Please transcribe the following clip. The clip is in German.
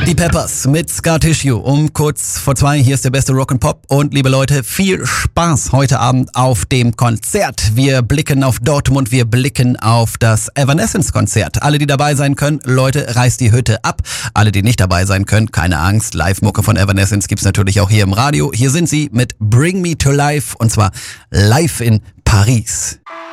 Die Peppers mit Scar Tissue um kurz vor 2. Hier ist der beste Rock and Pop. Und liebe Leute, viel Spaß heute Abend auf dem Konzert. Wir blicken auf Dortmund, wir blicken auf das Evanescence-Konzert. Alle, die dabei sein können, Leute, reißt die Hütte ab. Alle, die nicht dabei sein können, keine Angst. Live-Mucke von Evanescence gibt's natürlich auch hier im Radio. Hier sind sie mit Bring Me to Life und zwar live in Paris.